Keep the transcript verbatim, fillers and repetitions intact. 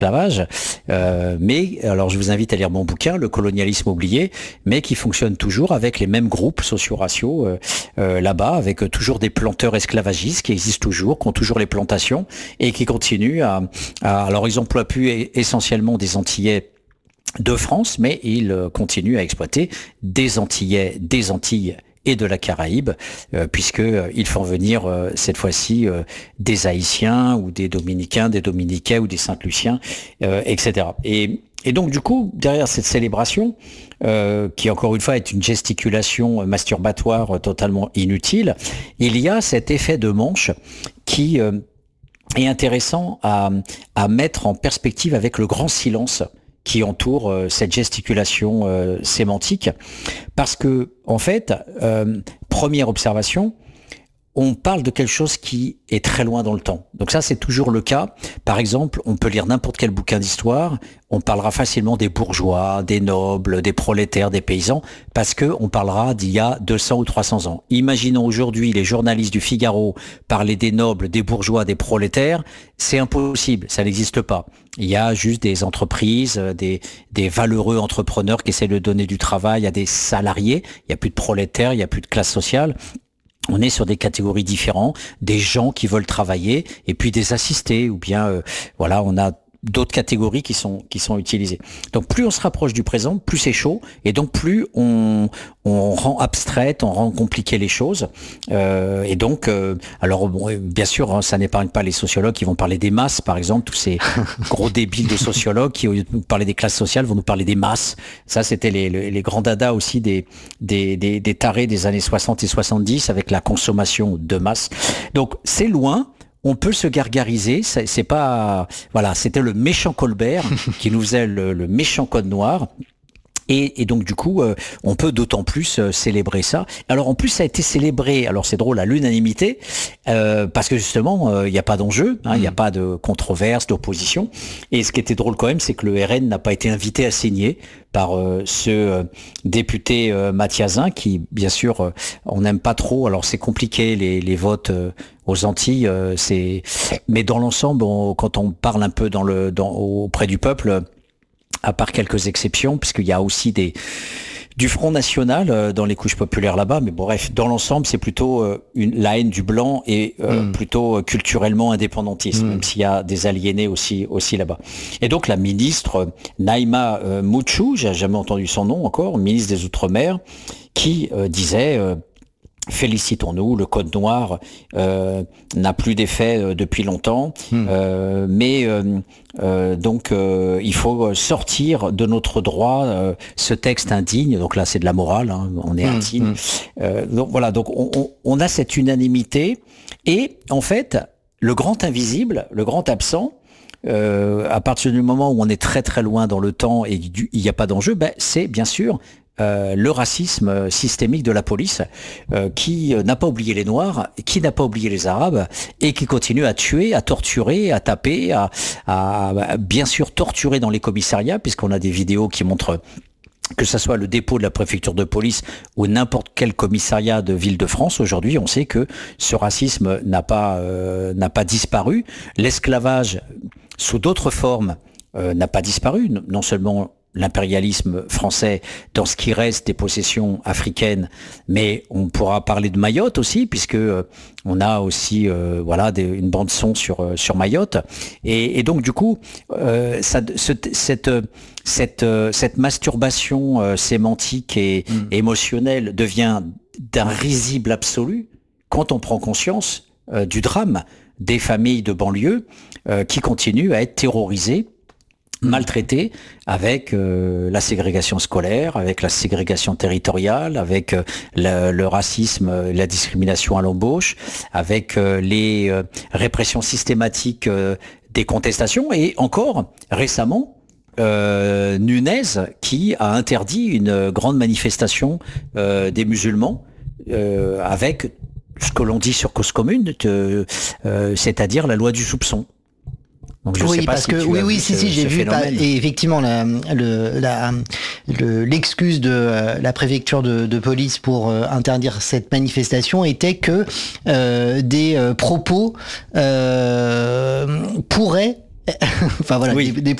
l'esclavage, euh, mais alors je vous invite à lire mon bouquin, Le colonialisme oublié, mais qui fonctionne toujours avec les mêmes groupes socio-raciaux euh, euh, là-bas, avec toujours des planteurs esclavagistes qui existent toujours, qui ont toujours les plantations et qui continuent à, à alors ils emploient plus essentiellement des Antillais de France, mais ils continuent à exploiter des Antillais, des Antilles et de la Caraïbe, euh, puisque euh, ils font venir euh, cette fois-ci euh, des Haïtiens ou des Dominicains, des Dominicains ou des Saint-Luciens, euh, et cetera. Et, et donc du coup, derrière cette célébration, euh, qui encore une fois est une gesticulation masturbatoire totalement inutile, il y a cet effet de manche qui euh, est intéressant à, à mettre en perspective avec le grand silence qui entoure euh, cette gesticulation euh, sémantique, parce que en fait, euh, première observation, on parle de quelque chose qui est très loin dans le temps. Donc ça, c'est toujours le cas. Par exemple, on peut lire n'importe quel bouquin d'histoire, on parlera facilement des bourgeois, des nobles, des prolétaires, des paysans, parce que on parlera d'il y a deux cents ou trois cents ans. Imaginons aujourd'hui les journalistes du Figaro parler des nobles, des bourgeois, des prolétaires, c'est impossible, ça n'existe pas. Il y a juste des entreprises, des, des valeureux entrepreneurs qui essaient de donner du travail à des salariés. Il n'y a plus de prolétaires, il n'y a plus de classe sociale. On est sur des catégories différentes, des gens qui veulent travailler et puis des assistés ou bien euh, voilà, on a d'autres catégories qui sont qui sont utilisées. Donc plus on se rapproche du présent, plus c'est chaud et donc plus on on rend abstraite, on rend compliqué les choses. Euh, et donc euh, alors bon, bien sûr, hein, ça n'épargne pas les sociologues qui vont parler des masses, par exemple, tous ces gros débiles de sociologues qui au lieu de nous parler des classes sociales vont nous parler des masses. Ça, c'était les les, les grands dadas aussi des des des des tarés des années soixante et soixante-dix avec la consommation de masse. Donc c'est loin. On peut se gargariser, c'est, c'est pas, voilà, c'était le méchant Colbert qui nous faisait le, le méchant code noir. Et, et donc du coup, euh, on peut d'autant plus euh, célébrer ça. Alors en plus, ça a été célébré, alors c'est drôle, à l'unanimité, euh, parce que justement, il euh, n'y a pas d'enjeu, il hein, n'y a pas de controverse, d'opposition. Et ce qui était drôle quand même, c'est que le R N n'a pas été invité à signer par euh, ce euh, député euh, Mathiasin, qui, bien sûr, euh, on n'aime pas trop. Alors c'est compliqué les, les votes euh, aux Antilles, euh, c'est. Mais dans l'ensemble, on, quand on parle un peu dans le, dans, auprès du peuple, à part quelques exceptions, puisqu'il y a aussi des du Front National euh, dans les couches populaires là-bas, mais bon, bref, dans l'ensemble, c'est plutôt euh, une, la haine du blanc et euh, mmh. plutôt euh, culturellement indépendantiste, mmh. même s'il y a des aliénés aussi aussi là-bas. Et donc la ministre Naïma euh, Mouchou, j'ai jamais entendu son nom encore, ministre des Outre-mer, qui euh, disait euh, félicitons-nous, le code noir euh, n'a plus d'effet euh, depuis longtemps, mmh. euh, mais euh, euh, donc euh, il faut sortir de notre droit euh, ce texte indigne. Donc là, c'est de la morale, hein, on est mmh. indigne. Mmh. Euh, donc voilà, donc on, on, on a cette unanimité et en fait, le grand invisible, le grand absent. Euh, à partir du moment où on est très très loin dans le temps et il n'y a pas d'enjeu, ben, c'est bien sûr Euh, le racisme systémique de la police euh, qui euh, n'a pas oublié les Noirs, qui n'a pas oublié les Arabes et qui continue à tuer, à torturer, à taper, à, à, à bien sûr torturer dans les commissariats, puisqu'on a des vidéos qui montrent que ce soit le dépôt de la préfecture de police ou n'importe quel commissariat de ville de France, aujourd'hui, on sait que ce racisme n'a pas, euh, n'a pas disparu. L'esclavage, sous d'autres formes, euh, n'a pas disparu. Non seulement l'impérialisme français dans ce qui reste des possessions africaines, mais on pourra parler de Mayotte aussi, puisque euh, on a aussi euh, voilà des, une bande son sur euh, sur Mayotte, et, et donc du coup euh, ça, ce, cette cette cette masturbation euh, sémantique et mmh. émotionnelle devient d'un risible absolu quand on prend conscience euh, du drame des familles de banlieue euh, qui continuent à être terrorisées, maltraités avec euh, la ségrégation scolaire, avec la ségrégation territoriale, avec euh, le, le racisme, la discrimination à l'embauche, avec euh, les euh, répressions systématiques euh, des contestations et encore récemment euh, Nunez qui a interdit une grande manifestation euh, des musulmans euh, avec ce que l'on dit sur Cause Commune, euh, euh, c'est-à-dire la loi du soupçon. Donc je oui, sais pas parce si que oui, oui, si, si, j'ai vu. Pas, et effectivement, la, le, la, le, l'excuse de euh, la préfecture de, de police pour euh, interdire cette manifestation était que euh, des euh, propos euh, pourraient enfin voilà, oui. des, des